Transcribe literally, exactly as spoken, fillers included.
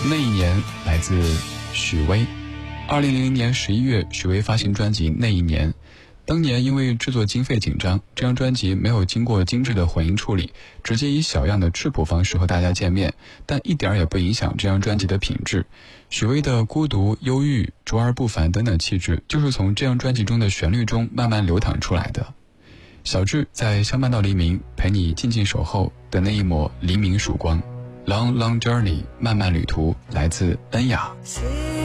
那一年来自许巍。二零零零年十一月，许巍发行专辑《那一年》。当年因为制作经费紧张，这张专辑没有经过精致的混音处理，直接以小样的质朴方式和大家见面，但一点也不影响这张专辑的品质。许巍的孤独、忧郁、卓而不凡等等气质，就是从这张专辑中的旋律中慢慢流淌出来的。小智在相伴到黎明，陪你静静守候的那一抹黎明曙光。 Long Long Journey 漫漫旅途，来自恩雅。